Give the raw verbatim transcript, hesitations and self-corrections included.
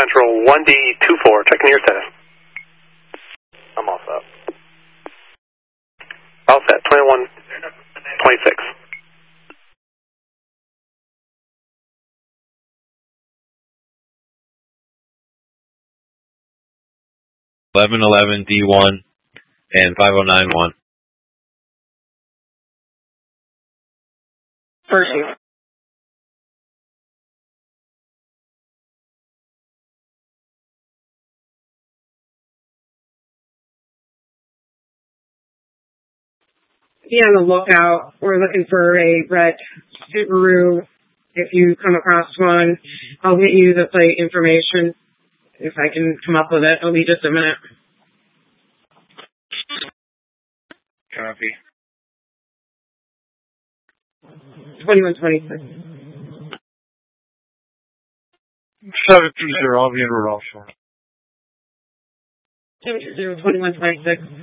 Central one D two four, checking your status. I'm all set. All set, twenty-one twenty-six. eleven eleven D one and five oh nine one. First. Be on the lookout. We're looking for a red Subaru. If you come across one, I'll get you the plate information. If I can come up with it, it'll be just a minute. Copy. twenty-one twenty-six. seven two zero, I'll be in Rudolph. seven two zero, twenty-one twenty-six.